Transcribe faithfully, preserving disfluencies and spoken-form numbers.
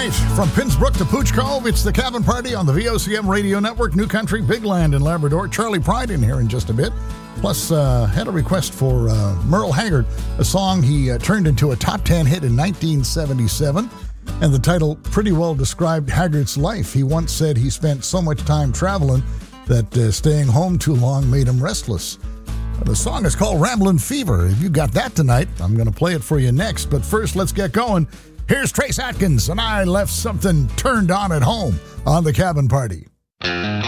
right, from Pinsbrook to Pooch Cove, it's the Cabin Party on the V O C M Radio Network, New Country, Big Land in Labrador. Charlie Pride in here in just a bit. Plus, uh, had a request for uh, Merle Haggard, a song he uh, turned into a top ten hit in nineteen seventy-seven. And the title pretty well described Haggard's life. He once said he spent so much time traveling that uh, staying home too long made him restless. The song is called Ramblin' Fever. If you got that tonight, I'm going to play it for you next. But first, let's get going. Here's Trace Atkins, and I left something turned on at home on the Cabin Party.